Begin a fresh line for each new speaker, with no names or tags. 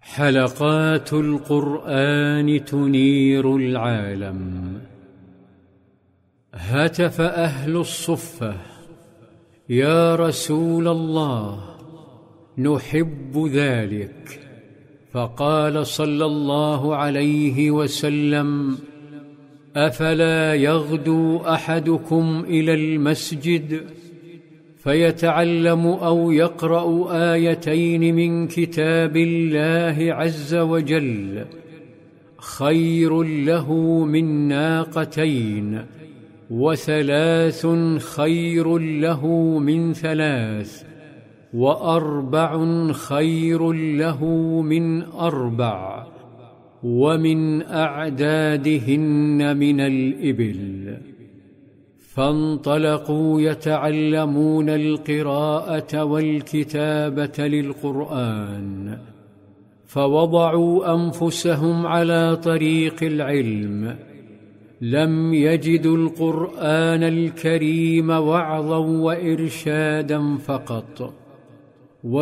حلقات القرآن تنير العالم. هتف أهل الصفة: يا رسول الله، نحب ذلك. فقال صلى الله عليه وسلم: أفلا يغدو أحدكم إلى المسجد فيتعلم أو يقرأ آيتين من كتاب الله عز وجل خير له من ناقتين، وثلاث خير له من ثلاث، وأربع خير له من أربع، ومن أعدادهن من الإبل. فانطلقوا يتعلمون القراءة والكتابة للقرآن، فوضعوا أنفسهم على طريق العلم. لم يجدوا القرآن الكريم وعظا وإرشادا فقط،